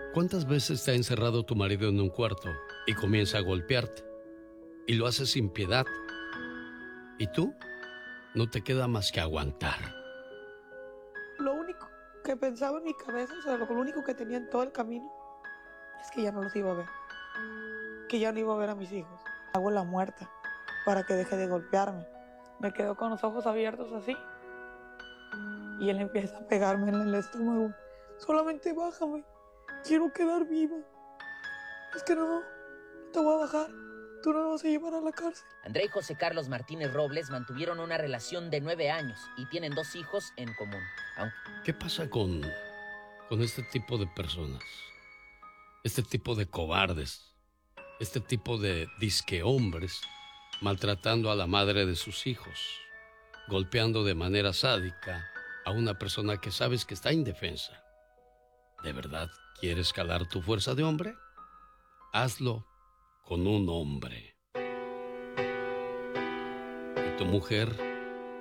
¿Cuántas veces te ha encerrado tu marido en un cuarto y comienza a golpearte? Y lo hace sin piedad. ¿Y tú? No te queda más que aguantar. Lo único que pensaba en mi cabeza, o sea, lo único que tenía en todo el camino, es que ya no los iba a ver. Que ya no iba a ver a mis hijos. Hago la muerta para que deje de golpearme. Me quedo con los ojos abiertos así. Y él empieza a pegarme en el estómago. Solamente bájame. Quiero quedar viva. Es que no te voy a bajar. Tú no me vas a llevar a la cárcel. André y José Carlos Martínez Robles mantuvieron una relación de 9 años y tienen 2 hijos en común. ¿Qué pasa con este tipo de personas? Este tipo de cobardes. Este tipo de disque hombres maltratando a la madre de sus hijos, golpeando de manera sádica a una persona que sabes que está indefensa. ¿De verdad quieres calar tu fuerza de hombre? Hazlo con un hombre. Y tu mujer